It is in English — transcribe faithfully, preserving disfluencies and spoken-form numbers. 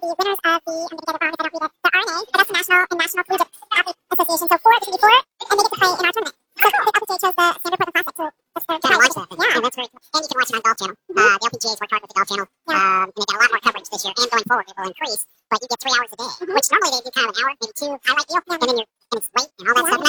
the winners of the, I'm going to get it wrong if I don't read it, the R N A, the Best National and National Collegiate Athlete Association. So four, there's going to be four, and they get to play in our tournament. So the L P G A chose the Standard Portland Classic to, that's their Yeah, launch that. yeah. Yeah, that's very cool. And you can watch it on Golf Channel. Mm-hmm. Uh, the L P G A's worked hard with the Golf Channel. Yeah. Um, and they've got a lot more coverage this year, and going forward it will increase. But you get three hours a day, mm-hmm. which normally they do kind of an hour, maybe two highlight deal, yeah. and then you're, and it's late and all that yeah. stuff.